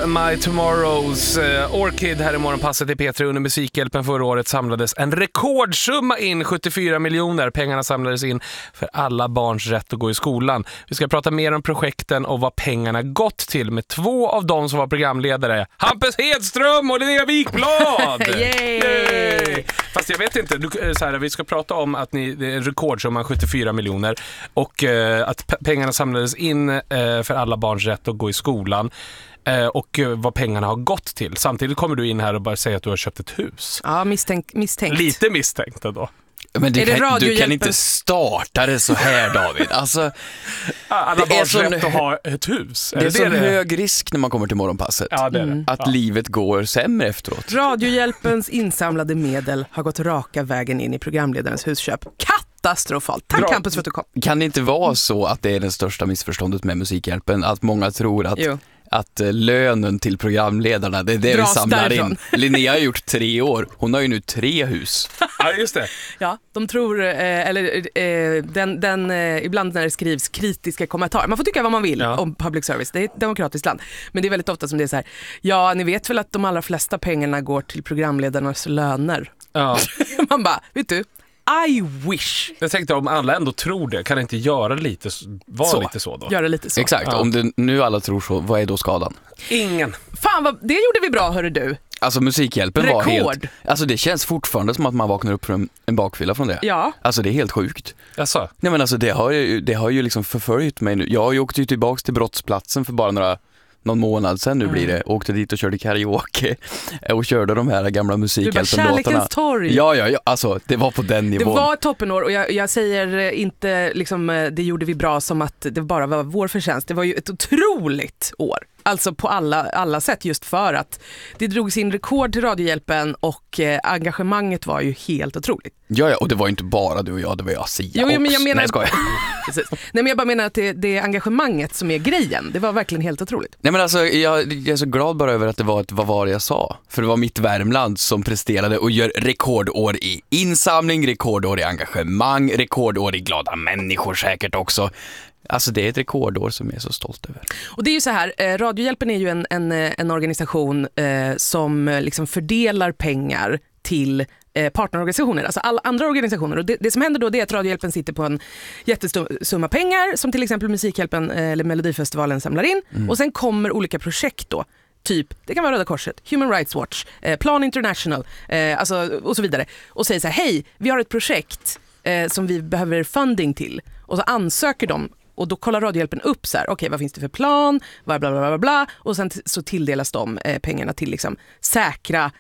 My Tomorrows. Orchid här i morgonpasset i P3. Under Musikhjälpen förra året samlades en rekordsumma in, 74 miljoner. Pengarna samlades in för alla barns rätt att gå i skolan. Vi ska prata mer om projekten och vad pengarna gått till med två av dem som var programledare. Hampus Hedström och Linnea Wikblad! Yay! Fast jag vet inte, så här, vi ska prata om att det är en rekordsumma 74 miljoner och att pengarna samlades in för alla barns rätt att gå i skolan. Och vad pengarna har gått till. Samtidigt kommer du in här och bara säger att du har köpt ett hus. Ja, misstänkt. Lite misstänkt då. Men du kan inte starta det så här, David. Alltså, alla barns rätt att ha ett hus. Det är så hög risk när man kommer till morgonpasset. Ja, det är det. Att livet går sämre efteråt. Radiohjälpens insamlade medel har gått raka vägen in i programledarens husköp. Katastrofalt. Tack Hampus för att du kom. Kan det inte vara så att det är det största missförståndet med Musikhjälpen? Att många tror att lönen till programledarna, det är det vi samlar in. Linnea har gjort 3 år. Hon har ju nu 3 hus. Ja, just det. Ja, de tror, ibland när det skrivs kritiska kommentarer. Man får tycka vad man vill om public service. Det är ett demokratiskt land. Men det är väldigt ofta som det är så här, ja, ni vet väl att de allra flesta pengarna går till programledarnas löner. Ja. Man bara, vet du, I wish. Jag tänkte om alla ändå tror det, kan det inte göra lite så då? Göra lite så. Exakt, om det, nu alla tror så, vad är då skadan? Ingen. Fan, det gjorde vi bra, hörru du. Alltså Musikhjälpen var helt... Alltså det känns fortfarande som att man vaknar upp från en bakfylla från det. Ja. Alltså det är helt sjukt. Jaså? Nej men alltså det har ju liksom förföljt mig nu. Jag har ju åkt tillbaka till brottsplatsen för bara någon månad sedan nu blir det. Åkte dit och körde karaoke och körde de här gamla Musikhjälpen-låtarna. Kärlekens torg. Ja, alltså det var på den nivån. Det var ett toppenår och jag säger inte liksom, det gjorde vi bra som att det bara var vår förtjänst. Det var ju ett otroligt år. Alltså på alla sätt, just för att det drogs in rekord till Radiohjälpen och engagemanget var ju helt otroligt. Ja, och det var ju inte bara du och jag, det var jag Sia också. Men jag menar, Nej, Nej, men jag bara menar att det engagemanget som är grejen, det var verkligen helt otroligt. Nej men alltså, jag är så glad bara över att det var vad var det jag sa. För det var mitt Värmland som presterade och gör rekordår i insamling, rekordår i engagemang, rekordår i glada människor säkert också. Alltså det är ett rekordår som jag är så stolt över. Och det är ju så här, Radiohjälpen är ju en organisation som liksom fördelar pengar till partnerorganisationer, alltså alla andra organisationer. Och det som händer då, det är att Radiohjälpen sitter på en jättesumma pengar som till exempel Musikhjälpen eller Melodifestivalen samlar in. Och sen kommer olika projekt då. Typ, det kan vara Röda Korset, Human Rights Watch, Plan International alltså, och så vidare. Och säger så här, hej, vi har ett projekt som vi behöver funding till. Och så ansöker de. Och då kollar Radiohjälpen upp så här, okej, vad finns det för plan, bla bla bla bla, och sen så tilldelas de pengarna till liksom säkra,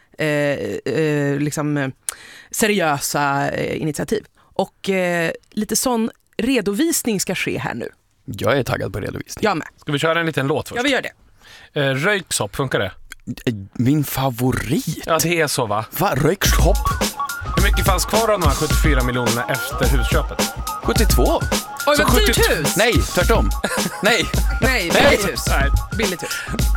liksom seriösa initiativ. Och lite sån redovisning ska ske här nu. Jag är taggad på redovisning. Jag med. Ska vi köra en liten låt först? Ja, vi gör det. Röyksopp, funkar det? Min favorit. Ja, det är så va? Röyksopp? Hur mycket fanns kvar av de här 74 miljonerna efter husköpet? 72. Oj, vad dyrt hus! Nej, tvärtom. Nej. Nej, billigt hus. Billigt hus.